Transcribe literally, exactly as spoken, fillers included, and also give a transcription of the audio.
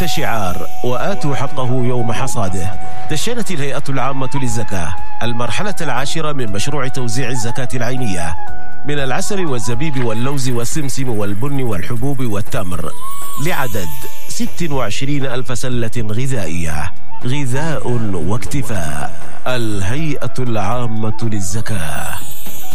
تحت شعار وآتوا حقه يوم حصاده، دشنت الهيئة العامة للزكاة المرحلة العاشرة من مشروع توزيع الزكاة العينية من العسل والزبيب واللوز والسمسم والبن والحبوب والتمر لعدد ستة وعشرين ألف سلة غذائية. غذاء واكتفاء. الهيئة العامة للزكاة.